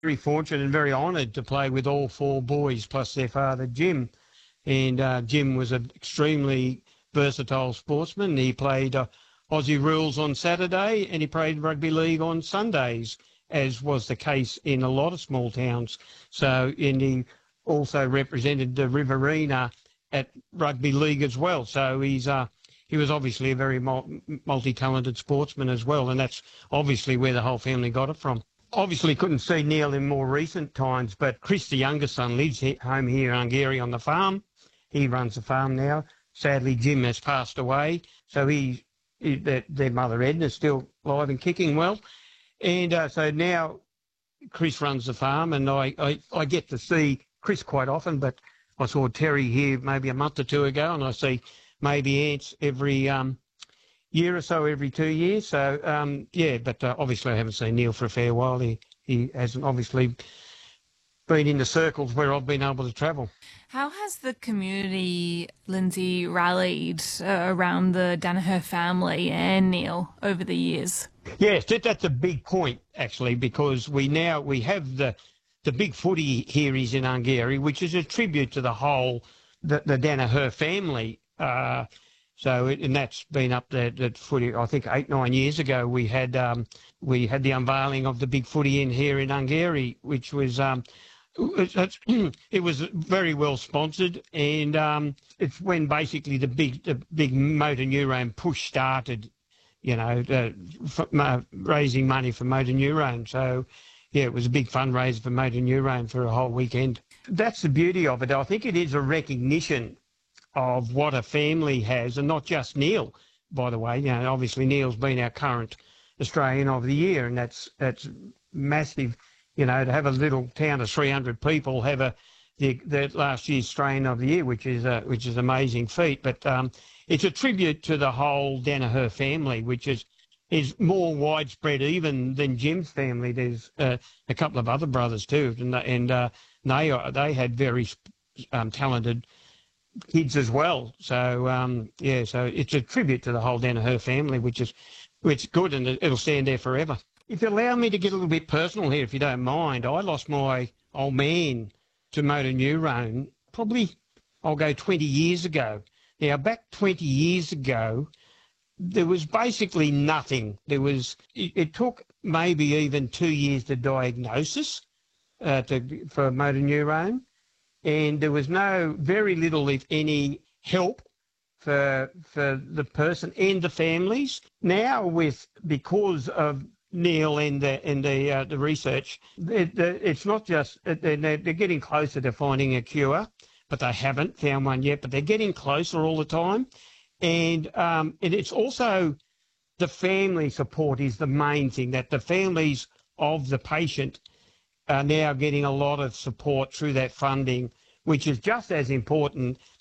very fortunate and very honoured to play with all four boys plus their father, Jim. And Jim was an extremely versatile sportsman. He played Aussie rules on Saturday and he played rugby league on Sundays, as was the case in a lot of small towns. So, and he also represented the Riverina at rugby league as well. So he was obviously a very multi-talented sportsman as well, and that's obviously where the whole family got it from. Obviously couldn't see Neil in more recent times, but Chris, the younger son, lives home here in Hungary on the farm. He runs the farm now. Sadly, Jim has passed away, so their mother Edna is still alive and kicking well. And so now Chris runs the farm, and I get to see Chris quite often, but I saw Terry here maybe a month or two ago, and I see maybe Ants every year or so, every 2 years. So, yeah, but obviously I haven't seen Neil for a fair while. He hasn't obviously been in the circles where I've been able to travel. How has the community, Lindsay, rallied around the Danaher family and Neil over the years? Yes, that's a big point, actually, because we have the big footy here is in Hungary, which is a tribute to the Danaher family. And that's been up there, that footy, I think 8-9 years ago, we had the unveiling of the big footy in here in Hungary, which was, it was very well sponsored, and it's when basically the big motor neurone push started, raising money for motor neurone. So, yeah, it was a big fundraiser for motor neurone for a whole weekend. That's the beauty of it. I think it is a recognition of what a family has, and not just Neil, by the way. Obviously Neil's been our current Australian of the Year, and that's massive. To have a little town of 300 people have the last year's Australian of the Year, which is an amazing feat. But it's a tribute to the whole Danaher family, which is more widespread even than Jim's family. There's a couple of other brothers too, and they had very talented kids as well. So so it's a tribute to the whole Danaher family, which is good, and it'll stand there forever. If you allow me to get a little bit personal here, if you don't mind, I lost my old man to motor neurone probably, I'll go 20 years ago. Now, back 20 years ago, there was basically nothing. It took maybe even 2 years to diagnosis for motor neurone, and there was very little, if any, help for the person and the families. Now, because of Neil and the research, it's not just they're getting closer to finding a cure, but they haven't found one yet. But they're getting closer all the time, and it's also the family support is the main thing. That the families of the patient are now getting a lot of support through that funding, which is just as important